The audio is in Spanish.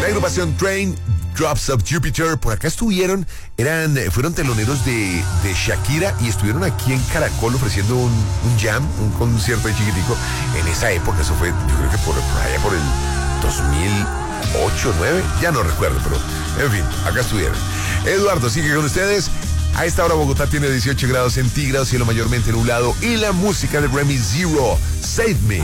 agrupación Train Drops of Jupiter, por acá estuvieron, fueron teloneros de Shakira y estuvieron aquí en Caracol ofreciendo un jam, un concierto de chiquitico. En esa época, eso fue, yo creo que por allá por el 2008, 2009, ya no recuerdo, pero en fin, acá estuvieron. Eduardo sigue con ustedes. A esta hora Bogotá tiene 18 grados centígrados, cielo mayormente nublado y la música de Remy Zero, Save Me.